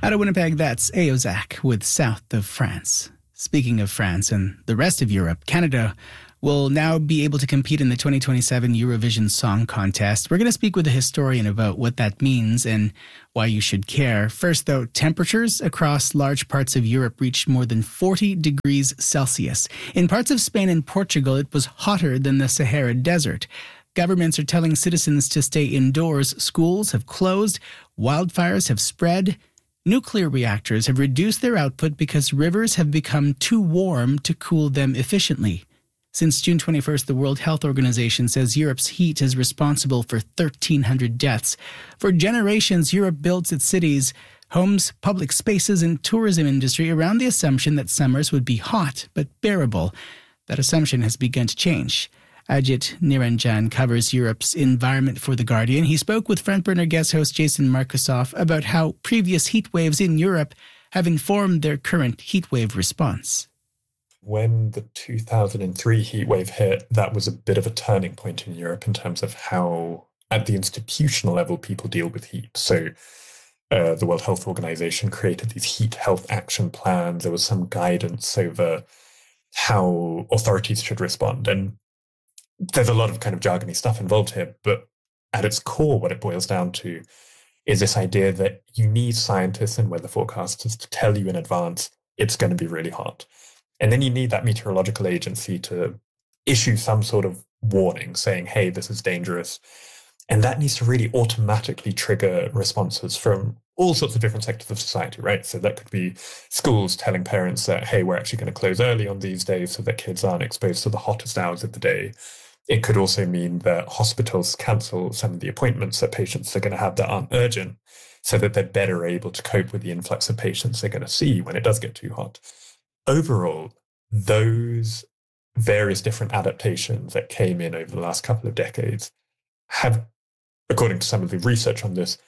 Out of Winnipeg, that's Aozac with South of France. Speaking of France and the rest of Europe, Canada will now be able to compete in the 2027 Eurovision Song Contest. We're going to speak with a historian about what that means and why you should care. First, though, temperatures across large parts of Europe reached more than 40 degrees Celsius. In parts of Spain and Portugal, it was hotter than the Sahara Desert. Governments are telling citizens to stay indoors. Schools have closed. Wildfires have spread. Nuclear reactors have reduced their output because rivers have become too warm to cool them efficiently. Since June 21st, the World Health Organization says Europe's heat is responsible for 1,300 deaths. For generations, Europe builds its cities, homes, public spaces, and tourism industry around the assumption that summers would be hot but bearable. That assumption has begun to change. Ajit Niranjan covers Europe's environment for The Guardian. He spoke with Front-Burner guest host Jason Markusoff about how previous heat waves in Europe have informed their current heatwave response. When the 2003 heatwave hit, that was a bit of a turning point in Europe in terms of how, at the institutional level, people deal with heat. So the World Health Organization created these heat health action plans. There was some guidance over how authorities should respond. And there's a lot of kind of jargony stuff involved here, but at its core, what it boils down to is this idea that you need scientists and weather forecasters to tell you in advance it's going to be really hot. And then you need that meteorological agency to issue some sort of warning saying, hey, this is dangerous. And that needs to really automatically trigger responses from all sorts of different sectors of society, right? So that could be schools telling parents that, hey, we're actually going to close early on these days so that kids aren't exposed to the hottest hours of the day. It could also mean that hospitals cancel some of the appointments that patients are going to have that aren't urgent so that they're better able to cope with the influx of patients they're going to see when it does get too hot. Overall, those various different adaptations that came in over the last couple of decades have, according to some of the research on this,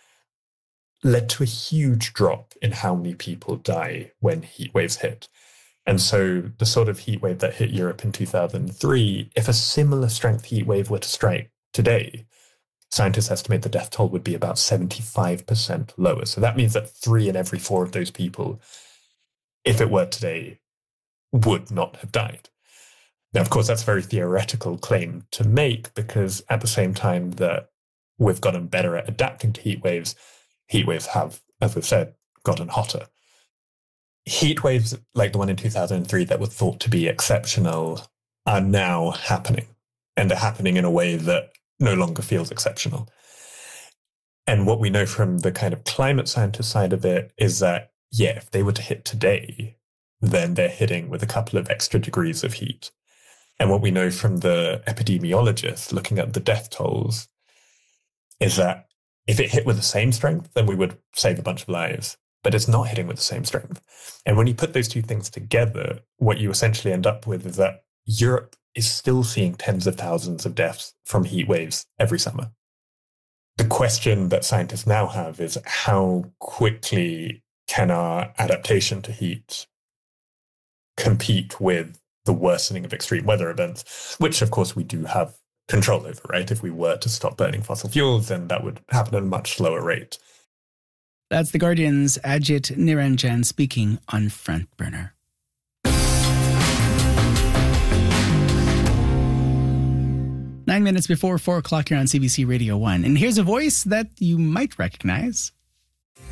led to a huge drop in how many people die when heat waves hit. And so the sort of heat wave that hit Europe in 2003, if a similar strength heat wave were to strike today, scientists estimate the death toll would be about 75% lower. So that means that 3 in every 4 of those people, if it were today, would not have died. Now, of course, that's a very theoretical claim to make because at the same time that we've gotten better at adapting to heat waves have, as we've said, gotten hotter. Heat waves like the one in 2003 that were thought to be exceptional are now happening, and they're happening in a way that no longer feels exceptional. And what we know from the kind of climate scientist side of it is that, yeah, if they were to hit today, then they're hitting with a couple of extra degrees of heat. And what we know from the epidemiologists looking at the death tolls is that if it hit with the same strength, then we would save a bunch of lives. But it's not hitting with the same strength. And when you put those two things together, what you essentially end up with is that Europe is still seeing tens of thousands of deaths from heat waves every summer. The question that scientists now have is how quickly can our adaptation to heat compete with the worsening of extreme weather events, which of course we do have control over, right? If we were to stop burning fossil fuels, then that would happen at a much slower rate. That's The Guardian's Ajit Niranjan speaking on Front Burner. 9 minutes before 4 o'clock here on CBC Radio 1. And here's a voice that you might recognize.